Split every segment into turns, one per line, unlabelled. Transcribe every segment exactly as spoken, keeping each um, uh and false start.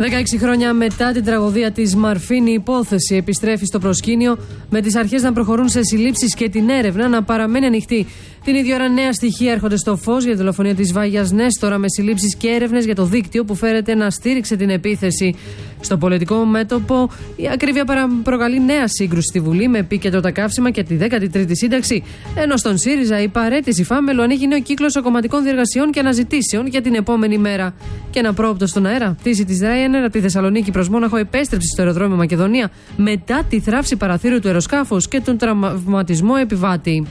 δεκαέξι χρόνια μετά την τραγωδία της Μαρφίν, η υπόθεση επιστρέφει στο προσκήνιο, με τις αρχές να προχωρούν σε συλλήψεις και την έρευνα να παραμένει ανοιχτή. Την ίδια ώρα, νέα στοιχεία έρχονται στο φως για τη δολοφονία της Βάγιας Νέστορα, με συλλήψεις και έρευνες για το δίκτυο που φέρεται να στήριξε την επίθεση. Στο πολιτικό μέτωπο, η ακρίβεια προκαλεί νέα σύγκρουση στη Βουλή, με επίκεντρο τα καύσιμα και τη δέκατη τρίτη σύνταξη. Ενώ στον ΣΥΡΙΖΑ η παραίτηση φάμελου ανοίγει νέο κύκλο κομματικών διεργασιών και αναζητήσεων για την επόμενη μέρα. Και ένα πρόοπτο στον αέρα. Πτήση της Ryanair από τη Θεσσαλονίκη προς Μόναχο επέστρεψε στο αεροδρόμιο Μακεδονία μετά τη θράψη παραθύρου του αεροσκάφους και τον τραυματισμό επιβάτη.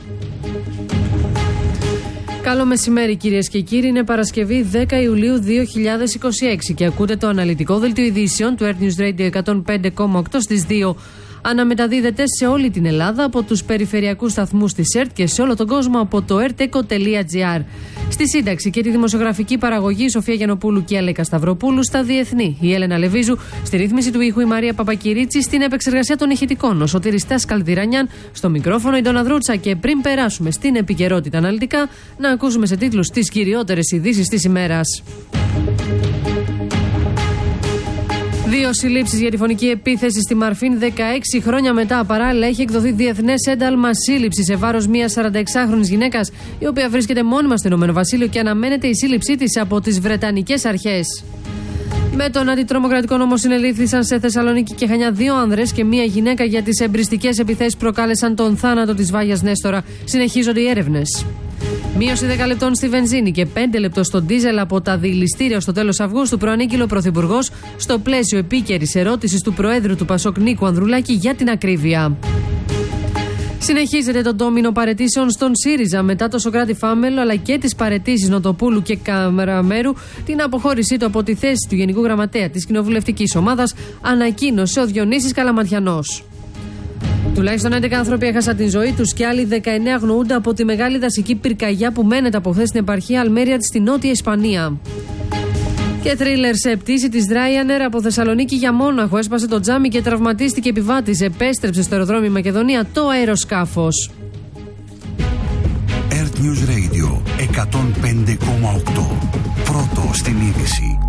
Καλό μεσημέρι, κυρίες και κύριοι. Είναι Παρασκευή δέκα Ιουλίου δύο χιλιάδες είκοσι έξι και ακούτε το αναλυτικό δελτίο ειδήσεων του Earth News Radio εκατόν πέντε κόμμα οκτώ στις δύο. Αναμεταδίδεται σε όλη την Ελλάδα από τους περιφερειακούς σταθμούς της ΕΡΤ και σε όλο τον κόσμο από το ερτεκο τελεία τζι άρ. Στη σύνταξη και τη δημοσιογραφική παραγωγή η Σοφία Γιαννοπούλου και η Αλέκα Σταυροπούλου, στα διεθνή η Έλενα Λεβίζου, στη ρύθμιση του ήχου η Μαρία Παπακυρίτσι, στην επεξεργασία των ηχητικών ο Σωτήρης Καλδυρανιάν, στο μικρόφωνο η Ντόνα Δρούτσα. Και πριν περάσουμε στην επικαιρότητα αναλυτικά, να ακούσουμε σε τίτλους τις κυριότερες ειδήσεις της ημέρας. Δύο συλλήψεις για τη φωνική επίθεση στη Μαρφίν δεκαέξι χρόνια μετά. Παράλληλα, έχει εκδοθεί διεθνές ένταλμα σύλληψη σε βάρος μιας σαρανταεξάχρονης γυναίκας, η οποία βρίσκεται μόνιμα στο Ηνωμένο Βασίλειο και αναμένεται η σύλληψή της από τις Βρετανικές αρχές. Με τον αντιτρομοκρατικό νόμο συνελήφθησαν σε Θεσσαλονίκη και Χανιά δύο άνδρες και μία γυναίκα για τις εμπριστικές επιθέσεις που προκάλεσαν τον θάνατο της Βάγιας Νέστορα. Συνεχίζονται οι έρευνες. Μείωση δέκα λεπτών στη βενζίνη και πέντε λεπτό στο ντίζελ από τα διηληστήρια στο τέλος Αυγούστου, προανήγγειλε ο Πρωθυπουργός στο πλαίσιο επίκαιρης ερώτησης του Προέδρου του Πασόκ Νίκου Ανδρουλάκη για την ακρίβεια. Συνεχίζεται το ντόμινο παραιτήσεων στον ΣΥΡΙΖΑ μετά το Σωκράτη Φάμελο αλλά και τις παραιτήσεις Νοτοπούλου και Καμεραμέρου. Την αποχώρησή του από τη θέση του Γενικού Γραμματέα της Κοινοβουλευτικής Ομάδας ανακοίνωσε ο Διονύσης Καλαματιανός. Τουλάχιστον έντεκα άνθρωποι έχασαν την ζωή τους και άλλοι δεκαεννέα αγνοούνται από τη μεγάλη δασική πυρκαγιά που μένεται από χθες στην επαρχία Αλμέρια στη Νότια Ισπανία. Και θρίλερ σε πτήση της Ryanair από Θεσσαλονίκη για Μόναχο. Έσπασε το τζάμι και τραυματίστηκε επιβάτης. Επέστρεψε στο αεροδρόμιο Μακεδονία το αεροσκάφος.
Earth News Radio εκατόν πέντε κόμμα οκτώ. Πρώτο στην είδηση.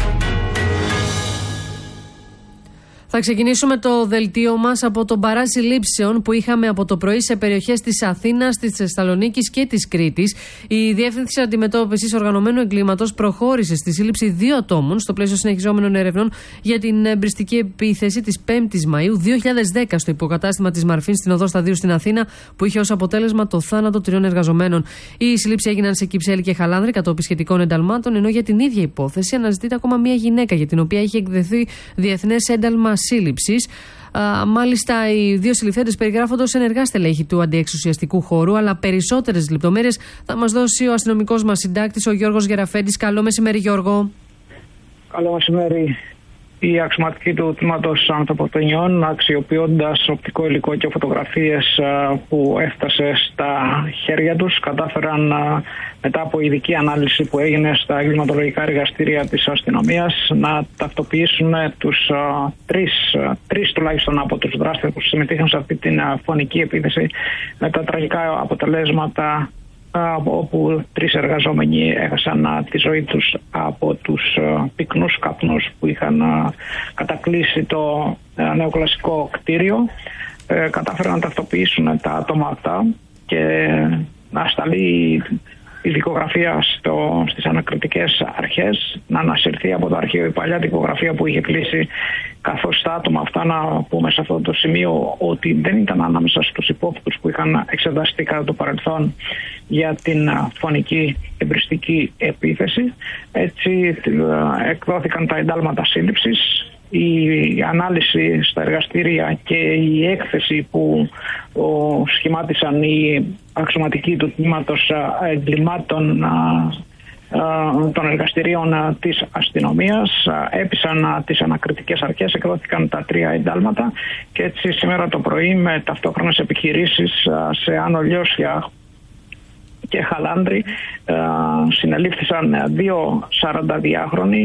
Θα ξεκινήσουμε το δελτίο μας από τον παρά συλλήψεων που είχαμε από το πρωί σε περιοχές της Αθήνας, της Θεσσαλονίκης και της Κρήτης. Η Διεύθυνση Αντιμετώπισης Οργανωμένου Εγκλήματος προχώρησε στη σύλληψη δύο ατόμων στο πλαίσιο συνεχιζόμενων ερευνών για την εμπριστική επίθεση της πέμπτης Μαΐου δύο χιλιάδες δέκα στο υποκατάστημα της Μαρφίν στην Οδό Σταδίου στην Αθήνα, που είχε ως αποτέλεσμα το θάνατο τριών εργαζομένων. Οι συλλήψεις έγιναν σε Κυψέλη και Χαλάνδρη κατόπιν σχετικών ενταλμάτων, ενώ για την ίδια υπόθεση αναζητείται ακόμα μία γυναίκα για την οποία είχε εκδοθεί διεθνές ένταλμα σύλληψης. Μάλιστα, οι δύο συλληφθέντες περιγράφονται ως ενεργά στελέχη του αντιεξουσιαστικού χώρου, αλλά περισσότερες λεπτομέρειες θα μας δώσει ο αστυνομικός μας συντάκτης, ο Γιώργος Γεραφέντης. Καλό μεσημέρι, Γιώργο.
Καλό μεσημέρι. Οι αξιωματικοί του τμήματος ανθρωποκτονιών, αξιοποιώντας οπτικό υλικό και φωτογραφίες που έφτασε στα χέρια τους, κατάφεραν μετά από ειδική ανάλυση που έγινε στα εγκληματολογικά εργαστήρια της αστυνομίας να ταυτοποιήσουν τους τρεις, τρεις τουλάχιστον από τους δράστες που συμμετείχαν σε αυτή την φωνική επίθεση, με τα τραγικά αποτελέσματα όπου τρεις εργαζόμενοι έχασαν τη ζωή τους από τους πυκνούς καπνούς που είχαν κατακλείσει το νεοκλασικό κτίριο. Κατάφεραν να ταυτοποιήσουν τα άτομα αυτά και να σταλεί η δικογραφία στο, στις ανακριτικές αρχές, να ανασυρθεί από το αρχείο η παλιά δικογραφία που είχε κλείσει, καθώς τα άτομα αυτά, να πούμε σε αυτό το σημείο ότι δεν ήταν ανάμεσα στους υπόπτους που είχαν εξεταστεί κατά το παρελθόν για την φωνική εμπριστική επίθεση. Έτσι εκδόθηκαν τα εντάλματα σύλληψης. Η ανάλυση στα εργαστήρια και η έκθεση που ο, σχημάτισαν οι αξιωματικοί του τμήματος εγκλημάτων των εργαστηρίων της αστυνομίας έπεισαν τις ανακριτικές αρχές, εκδόθηκαν τα τρία εντάλματα και έτσι σήμερα το πρωί με ταυτόχρονες επιχειρήσεις σε Άνω Λιώσια και Χαλάνδρη συνελήφθησαν δύο σαρανταδυάχρονοι